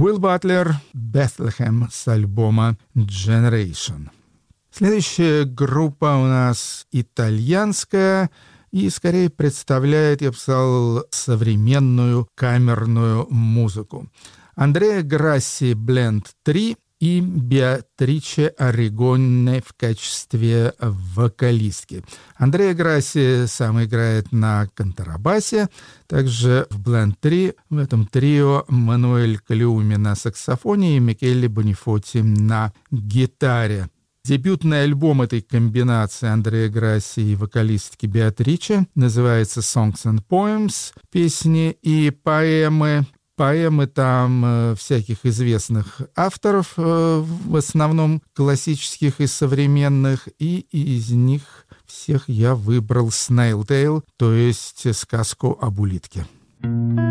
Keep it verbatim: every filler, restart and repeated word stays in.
Уилл Батлер, Bethlehem с альбома Generation. Следующая группа у нас итальянская и скорее представляет, я бы сказал, современную камерную музыку. Андреа Грасси Бленд три и Беатриче Орригоне в качестве вокалистки. Андреа Грасси сам играет на контрабасе, также в Бленд три в этом трио Мануэль Калиуми на саксофоне и Микеле Бонифоти на гитаре. Дебютный альбом этой комбинации Андреа Грасси и вокалистки Беатриче называется «Songs and Poems» — песни и поэмы. Поэмы там э, всяких известных авторов, э, в основном классических и современных, и из них всех я выбрал «Snail Tale», то есть сказку об улитке.